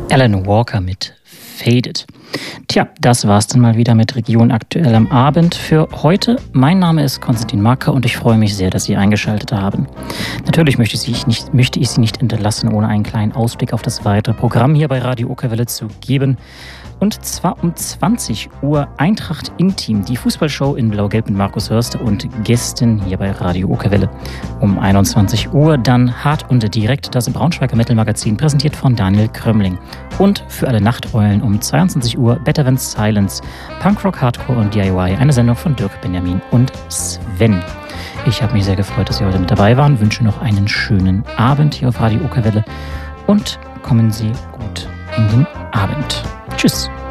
Alan Walker mit Faded. Tja, das war's dann mal wieder mit Region Aktuell am Abend für heute. Mein Name ist Konstantin Marker und ich freue mich sehr, dass Sie eingeschaltet haben. Natürlich möchte ich Sie nicht entlassen, ohne einen kleinen Ausblick auf das weitere Programm hier bei Radio Okerwelle zu geben. Und zwar um 20 Uhr Eintracht Intim, die Fußballshow in Blau-Gelb mit Markus Hörster und Gästen hier bei Radio Okerwelle. Um 21 Uhr dann Hart und Direkt, das Braunschweiger Metal-Magazin, präsentiert von Daniel Krömmling. Und für alle Nachteulen um 22 Uhr Better Than Silence, Punkrock, Hardcore und DIY, eine Sendung von Dirk, Benjamin und Sven. Ich habe mich sehr gefreut, dass Sie heute mit dabei waren, wünsche noch einen schönen Abend hier auf Radio Okerwelle und kommen Sie gut in den Abend. Tschüss.